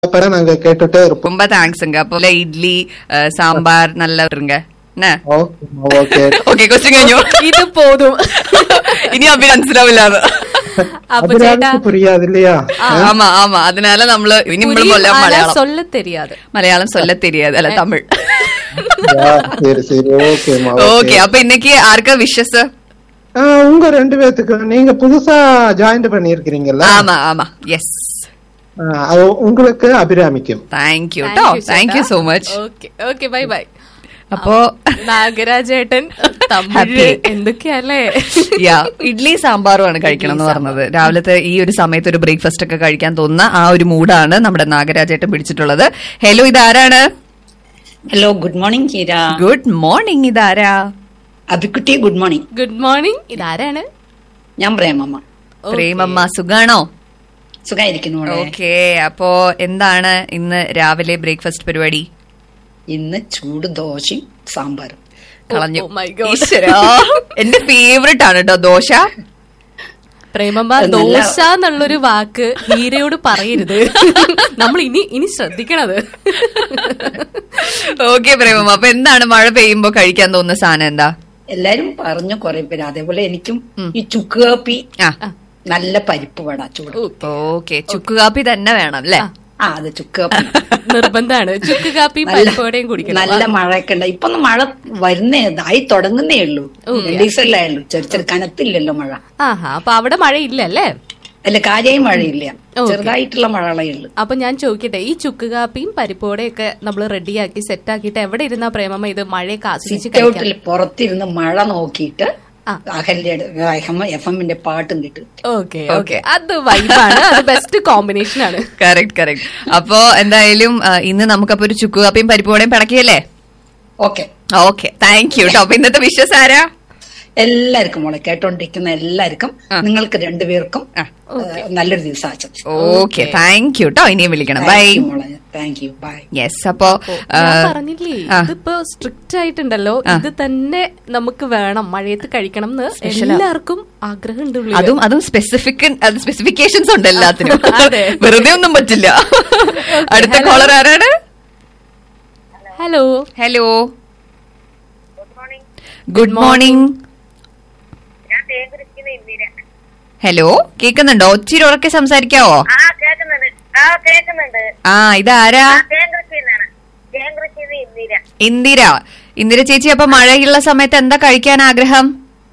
நாங்க கேட்டுட்டே இருப்போம். ரொம்ப தேங்க்ஸுங்க. அப்போ இட்லி சாம்பார் நல்லா இருங்க. ഓക്കെ ക്വസ്റ്റ്യൻ കഴിഞ്ഞു. ഇത് പോതും. ഇനി അഭി മനസ്സിലാവില്ലാതെ புரியாது இல்லையா? ஆமா ஆமா, அதனால நம்மள இனி மலையாளம் சொல்ல தெரியாது. மலையாளம் சொல்ல தெரியாது, அல்ல தமிழ். சரி சரி, ஓகேமா. ஓகே, அப்ப இன்னைக்கு யாருக்கா விஷஸ்? உங்க ரெண்டு பேத்துக்கு. நீங்க புதுசா ஜாயின் பண்ணிருக்கீங்கல்ல? ஆமா ஆமா, எஸ். உங்களுக்கு അഭിരാമിക്കും. Thank you thank you so much. Okay okay, bye bye. അപ്പോ നാഗരാജേട്ടൻ തമിഴ് എന്തൊക്കെയല്ലേ? ഇഡ്ലി സാമ്പാറും ആണ് കഴിക്കണം എന്ന് പറഞ്ഞത്. രാവിലത്തെ ഈ ഒരു സമയത്ത് ഒരു ബ്രേക്ക്ഫാസ്റ്റ് ഒക്കെ കഴിക്കാൻ തോന്നുന്ന ആ ഒരു മൂഡാണ് നമ്മുടെ നാഗരാജേട്ടൻ പിടിച്ചിട്ടുള്ളത്. ഹലോ, ഇതാരാണ്? Hello, good morning Heera. Good morning, ഇതാരാ? അഭിക്കുട്ടി, ഗുഡ് മോർണിംഗ്. ഗുഡ് മോർണിംഗ്, ഇതാരാണ്? ഞാൻ പ്രേമമ്മ. പ്രേമമ്മ, സുഖാണോ? സുഖായിരിക്കുന്നു. ഓക്കെ, അപ്പോ എന്താണ് ഇന്ന് രാവിലെ ബ്രേക്ക്ഫാസ്റ്റ് പരിപാടി? ഇന്ന് ചൂട് ദോശയും സാമ്പാറും. കളഞ്ഞു. എന്റെ ഫേവറേറ്റ് ആണ് കേട്ടോ ദോശ. പ്രേമമ്മ, ദോശ എന്നുള്ളൊരു വാക്ക് ഹീരയോട് പറയരുത്. നമ്മൾ ഇനി ശ്രദ്ധിക്കണത്. ഓക്കെ പ്രേമമ്മ, അപ്പൊ എന്താണ് മഴ പെയ്യുമ്പോ കഴിക്കാൻ തോന്നുന്ന സാധനം എന്താ? എല്ലാരും പറഞ്ഞു കുറെ പേര്. അതേപോലെ എനിക്കും ഈ ചുക്ക് കാപ്പി, നല്ല പരിപ്പ് വട, ചൂട്. ഓക്കെ, ചുക്ക് കാപ്പി തന്നെ വേണം അല്ലേ? അത് ചുക്ക് കാപ്പി നിർബന്ധമാണ്. ചുക്ക് കാപ്പി പരിപ്പോടെയും കുടിക്കണം. നല്ല മഴയൊക്കെ ഉണ്ട്. ഇപ്പൊ മഴ ആയി തുടങ്ങുന്നേ ഉള്ളൂ. ഡീസലായുള്ളൂ. ചെറിയ കനത്തില്ലല്ലോ മഴ. അപ്പൊ അവിടെ മഴയില്ലല്ലേ? അല്ല, കാര്യമായി മഴയില്ല, ചെറുതായിട്ടുള്ള മഴകളേ ഉള്ളൂ. അപ്പൊ ഞാൻ ചോദിക്കട്ടെ, ഈ ചുക്ക് കാപ്പിയും പരിപ്പോടെയൊക്കെ നമ്മൾ റെഡിയാക്കി സെറ്റ് ആക്കിയിട്ട് എവിടെ ഇരുന്നാ പ്രേമമ്മ ഇത് മഴയൊക്കെ ആസ്വദിച്ച് പുറത്തിരുന്ന് മഴ നോക്കിയിട്ട് എഫ്എമ്മിന്റെ പാട്ടും കിട്ടും. ഓക്കെ ഓക്കെ, അത് വൈബാണ്. അത് ബെസ്റ്റ് കോമ്പിനേഷൻ ആണ്. Correct correct. അപ്പോ എന്തായാലും ഇന്ന് നമുക്കപ്പോ ഒരു ചുക്ക് കാപ്പിയും പരിപ്പോടെയും പിടക്കിയല്ലേ? Okay okay, thank you. അപ്പൊ ഇന്നത്തെ വിഷസ് ആരാ? എല്ലാവർക്കും, മോളെ കേട്ടോണ്ടിരിക്കുന്ന എല്ലാവർക്കും, നിങ്ങൾക്ക് രണ്ടുപേർക്കും നല്ലൊരു ദിവസം ആശംസിച്ചു. ഓക്കെ, താങ്ക് യു കേട്ടോ. ഇനിയും വിളിക്കണം. By. Thank you, by. Yes. അപ്പോ പറഞ്ഞില്ലേ, ഇതിപ്പോ സ്ട്രിക്റ്റ് ആയിട്ടുണ്ടല്ലോ. ഇത് തന്നെ നമുക്ക് വേണം, മഴയത്ത് കഴിക്കണം എന്ന് എല്ലാവർക്കും ആഗ്രഹം ഉണ്ട്. അതും സ്പെസിഫിക്കേഷൻസ് ഉണ്ട് എല്ലാത്തിനും. വെറുതെ ഒന്നും പറ്റില്ല. അടുത്ത കോളർ ആരാണ്? Hello hello, good morning. Hello, കേക്കുന്നുണ്ടോ? ഒത്തിരി ഉറക്കെ സംസാരിക്കാവോ? ഇതാരാ? ഇന്ദിര. ഇന്ദിര ചേച്ചി, അപ്പൊ മഴയുള്ള സമയത്ത് എന്താ കഴിക്കാൻ ആഗ്രഹം?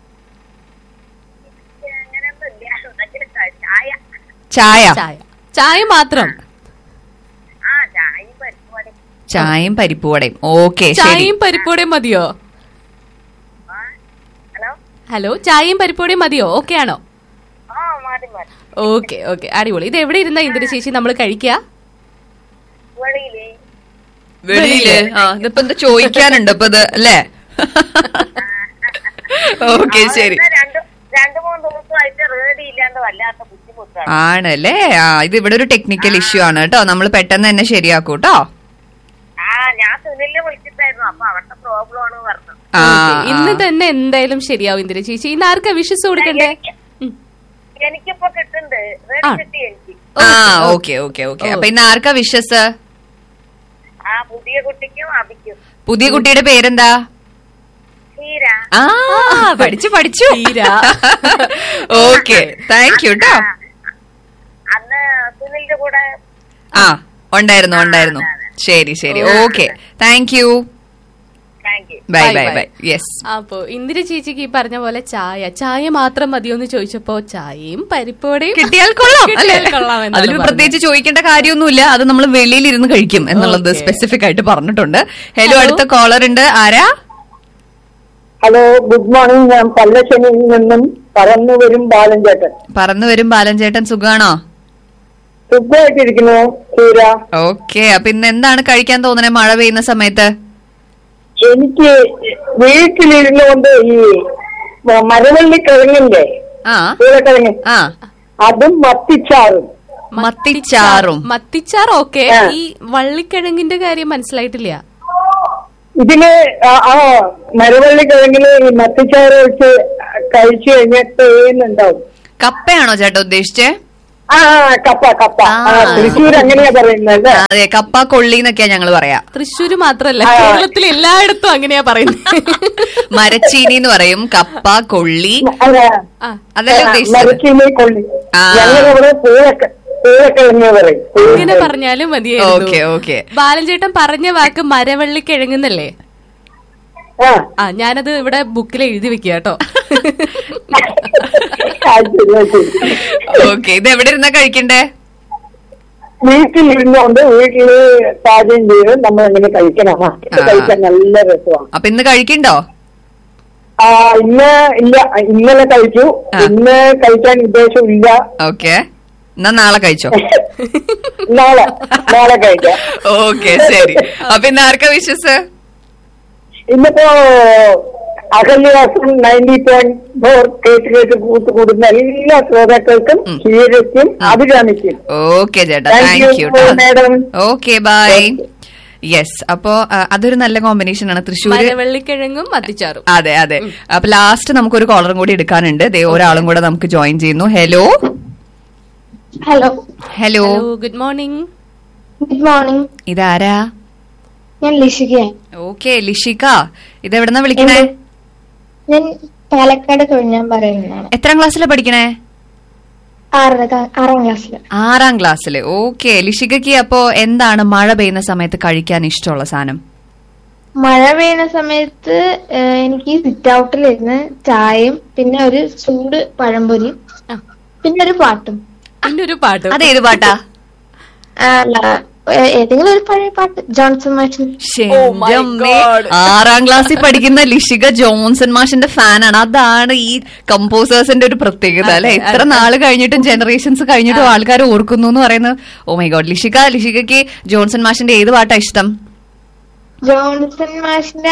ചായ. ചായ മാത്രം? ചായയും പരിപ്പുവടയും. ഓക്കെ, ചായയും പരിപ്പുവടയും മതിയോ? ഹലോ, ചായയും പരിപ്പോടെയും മതിയോ? ഓക്കെ ആണോ? ഓക്കെ ഓക്കെ, അടിപൊളി. ഇത് എവിടെ ഇരുന്ന ഇന്ദിര ചേച്ചി നമ്മൾ കഴിക്കുക? വെളിയില്. ഇതിപ്പോ എന്താ ചോദിക്കാനുണ്ട് ഇപ്പൊ ഇത് അല്ലേ? ഓക്കെ, ശരി. ആണല്ലേ? ഇത് ഇവിടെ ഒരു ടെക്നിക്കൽ ഇഷ്യൂ ആണ് കേട്ടോ. നമ്മൾ പെട്ടെന്ന് തന്നെ ശരിയാക്കൂ കേട്ടോ. ഇന്ന് തന്നെ എന്തായാലും ശരിയാവും ഇന്ദിര ചേച്ചി. ഇന്ന് ആർക്കാ വിഷസ് കൊടുക്കണ്ടേ? എനിക്കിപ്പോ കിട്ടുന്നുണ്ട്. Okay okay okay. അപ്പൊ ഇന്ന് ആർക്കാ വിഷസ്? പുതിയ കുട്ടിക്കും അഭിക്കും. പുതിയ കുട്ടിയുടെ പേരെന്താ? പഠിച്ചു. ഓക്കെ, താങ്ക് യു കേട്ടോ. അന്ന് സുനിലിന്റെ കൂടെ ഉണ്ടായിരുന്നു. ശരി ശരി, okay, thank you. Bye bye bye. Yes. അപ്പോ ഇന്ദിര ചേച്ചിക്ക് ഈ പറഞ്ഞ പോലെ ചായ മാത്രം മതിയോന്ന് ചോദിച്ചപ്പോ ചായയും പരിപ്പോടെയും കിട്ടിയാൽ കൊള്ളാം. അതിൽ പ്രത്യേകിച്ച് ചോദിക്കേണ്ട കാര്യമൊന്നുമില്ല. അത് നമ്മൾ വെളിയിലിരുന്ന് കഴിക്കും എന്നുള്ളത് സ്പെസിഫിക് ആയിട്ട് പറഞ്ഞിട്ടുണ്ട്. ഹലോ, അടുത്ത കോളർ ഉണ്ട്. ആരാ? Hello, good morning. ഞാൻ പല്ലശ്ശേരിയിൽ നിന്നും പറന്നുവരും ബാലൻ ചേട്ടൻ. സുഖാണോ? സുഖമായിട്ടിരിക്കുന്നു. ഓക്കെ, അപ്പൊ ഇന്ന് എന്താണ് കഴിക്കാൻ തോന്നണേ മഴ പെയ്യുന്ന സമയത്ത്? എനിക്ക് വീട്ടിലിരുന്നുകൊണ്ട് ഈ മരവള്ളി കിഴങ്ങിന്റെ ഉരുളക്കിഴങ്ങ്, അതും മത്തിച്ചാറും ഓക്കെ. ഈ വള്ളിക്കിഴങ്ങിന്റെ കാര്യം മനസ്സിലായിട്ടില്ല. ഇതില് മരവള്ളി കിഴങ്ങില് ഈ മത്തിച്ചാറ് വെച്ച് കഴിച്ചു കഴിഞ്ഞാൽ തേനുണ്ടാവും. കപ്പയാണോ ചേട്ടാ ഉദ്ദേശിച്ചേ? ആ കപ്പ കപ്പ തൃശ്ശൂർ അങ്ങനെയാ പറയുന്നത്. അതെ, കപ്പ കൊള്ളി എന്നൊക്കെയാ ഞങ്ങൾ പറയാ. തൃശ്ശൂര് മാത്രല്ല, കേരളത്തിൽ എല്ലായിടത്തും അങ്ങനെയാ പറയുന്നത്. മരച്ചീനി എന്ന് പറയും, കപ്പ കൊള്ളി അതല്ലേ ഉദ്ദേശിച്ചത്? മരച്ചീനി കൊള്ളി, ഞങ്ങളിവിടെ പൂഴക്കിഴങ്ങ് പറയും. ഇങ്ങനെ പറഞ്ഞാലും മതിയായിരുന്നു. ബാലൻ ചേട്ടൻ പറഞ്ഞ വാക്ക് മരവള്ളി കിഴങ്ങുന്നല്ലേ? ആ, ഞാനത് ഇവിടെ ബുക്കിൽ എഴുതി വെക്കുക കേട്ടോ. ഓക്കെ, ഇത് എവിടെ ഇരുന്നാ കഴിക്കണ്ടേ? വീട്ടിലിരുന്നുകൊണ്ട് വീട്ടില് പാചകം ചെയ്ത് നമ്മൾ എങ്ങനെ കഴിക്കണം. കഴിക്കാൻ നല്ല രസമാണ്. അപ്പൊ ഇന്ന് കഴിക്കണ്ടോ? ഇന്ന് ഇല്ല, ഇന്നലെ കഴിച്ചു. ഇന്ന് കഴിക്കാൻ ഉദ്ദേശമില്ല. ഓക്കെ, എന്നാ നാളെ കഴിച്ചോ. നാളെ കഴിക്കാം. ഓക്കെ, ശരി. അപ്പൊ ഇന്ന് ആർക്കാ വിശ്വസ്? ഇന്നിപ്പോ അഹല്യാസും 90.4 കേട്ട് കൂടുന്ന എല്ലാ ശ്രോതാക്കൾക്കും ക്ഷീരയ്ക്കും അഭിരാമിക്കും. ഓക്കെ ചേട്ടാ, thank you madam. Okay, by. Yes, അപ്പോ അതൊരു നല്ല കോമ്പിനേഷൻ ആണ്. തൃശ്ശൂർ വെള്ളിക്കിഴങ്ങും മത്തിച്ചാറും. അതെ അതെ. അപ്പൊ ലാസ്റ്റ് നമുക്കൊരു കോളറും കൂടി എടുക്കാനുണ്ട്. ഒരാളും കൂടെ നമുക്ക് ജോയിൻ ചെയ്യുന്നു. Hello hello hello, good morning. Good morning. ഇതാരാ? ഞാൻ ലിഷികയാണ്. ഓക്കെ ലിഷിക, ഇതെവിടെന്നാ വിളിക്കണേ? ഞാൻ പാലക്കാട് തൊഴിഞ്ഞാൻ പറയുന്നതാണ്. എത്രാം ക്ലാസ്സിലാ പഠിക്കണേ? 6ാം ക്ലാസ്സില്. 6ാം ക്ലാസ്സില്. ഓക്കെ ലിഷികക്ക് അപ്പോ എന്താണ് മഴ പെയ്യുന്ന സമയത്ത് കഴിക്കാൻ ഇഷ്ടമുള്ള സാധനം? മഴ പെയ്യുന്ന സമയത്ത് എനിക്ക് സിറ്റ് ഔട്ടിലിരുന്ന് ചായയും പിന്നെ ഒരു ചൂട് പഴംപൊരിയും പിന്നെ ഒരു പാട്ടും. പിന്നെ ഒരു പാട്ടും. അതേത് പാട്ടാ? ഏതെങ്കിലും ഒരു പഴയ പാട്ട്, ജോൺസൺ മാഷിന്റെ. 6ാം ക്ലാസ്സിൽ പഠിക്കുന്ന ലിഷിക ജോൺസൺ മാഷിന്റെ ഫാനാണ്. അതാണ് ഈ കമ്പോസേഴ്സിന്റെ ഒരു പ്രത്യേകത അല്ലെ. എത്ര നാള് കഴിഞ്ഞിട്ടും ജനറേഷൻസ് കഴിഞ്ഞിട്ടും ആൾക്കാർ ഓർക്കുന്നു എന്ന് പറയുന്നത്. Oh my God. ലിഷികക്ക് ജോൺസൺ മാഷിന്റെ ഏത് പാട്ടാ ഇഷ്ടം? ജോൺസൺ മാഷിന്റെ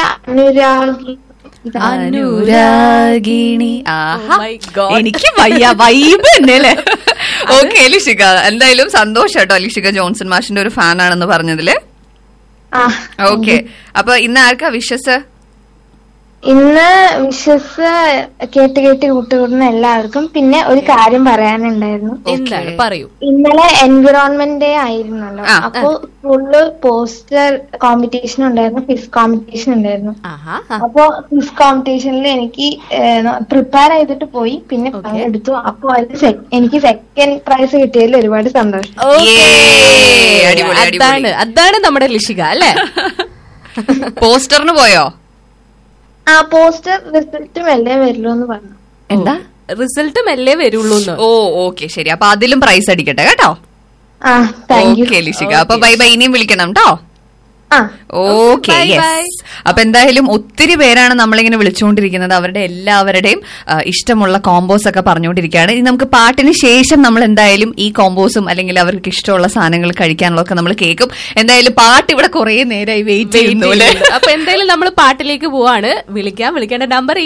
അനുരാഗിണി. എനിക്ക് വൈബ് തന്നെ അല്ലേ. ഓക്കെ ലിഷിക, എന്തായാലും സന്തോഷം കേട്ടോ ലിഷിക ജോൺസൺ മാഷിന്റെ ഒരു ഫാൻ ആണെന്ന് പറഞ്ഞതില്. ഓക്കെ, അപ്പൊ ഇന്ന് ആർക്കാ വിശ്വസ്? ഇന്ന് വിശ്വസ് കേട്ട് കൂട്ടുകൂടുന്ന എല്ലാവർക്കും. പിന്നെ ഒരു കാര്യം പറയാനുണ്ടായിരുന്നു. എന്താണ്? പറയൂ. ഇന്നലെ എൻവിറോൺമെന്റ് ഡേ ആയിരുന്നല്ലോ. അപ്പൊ സ്കൂളില് പോസ്റ്റർ കോമ്പറ്റീഷൻ ഉണ്ടായിരുന്നു, ക്വിസ് കോമ്പറ്റീഷൻ ഉണ്ടായിരുന്നു. അപ്പൊ ക്വിസ് കോമ്പറ്റീഷനിൽ എനിക്ക് പ്രിപ്പയർ ചെയ്തിട്ട് പോയി, പിന്നെ പങ്കെടുത്തു. അപ്പൊ അത് എനിക്ക് സെക്കൻഡ് പ്രൈസ് കിട്ടിയതിൽ ഒരുപാട് സന്തോഷം. അതാണ് നമ്മുടെ ലിഷിക അല്ലേ? പോസ്റ്ററിന് പോയോ? പോസ്റ്റർ റിസൾട്ട് മെല്ലെ വരുള്ളൂ എന്ന് പറഞ്ഞു. എന്താ? റിസൾട്ട് മെല്ലെ വരുള്ളൂ. ഓ ഓക്കെ, ശരി. അപ്പൊ അതിലും പ്രൈസ് അടിക്കട്ടെ കേട്ടോ. ഓക്കെ ലിഷിക, അപ്പൊ ബൈ ബൈ. ഇനിയും വിളിക്കണം കേട്ടോ. Okay, yes. അപ്പൊ എന്തായാലും ഒത്തിരി പേരാണ് നമ്മളിങ്ങനെ വിളിച്ചുകൊണ്ടിരിക്കുന്നത്. അവരുടെ എല്ലാവരുടെയും ഇഷ്ടമുള്ള കോമ്പോസ് ഒക്കെ പറഞ്ഞുകൊണ്ടിരിക്കുകയാണ്. ഇനി നമുക്ക് പാട്ടിന് ശേഷം നമ്മൾ എന്തായാലും ഈ കോമ്പോസും അല്ലെങ്കിൽ അവർക്ക് ഇഷ്ടമുള്ള സാധനങ്ങൾ കഴിക്കാനുള്ളതൊക്കെ നമ്മൾ കേൾക്കും. എന്തായാലും പാട്ട് ഇവിടെ കുറെ നേരമായി വെയിറ്റ് ചെയ്യുന്നു. അപ്പൊ എന്തായാലും നമ്മൾ പാട്ടിലേക്ക് പോവാണ്. വിളിക്കേണ്ട number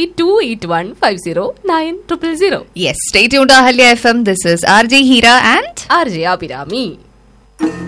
8281509000. Yes, stay tuned Ahalya FM. This is RJ Heera and RJ Abhirami.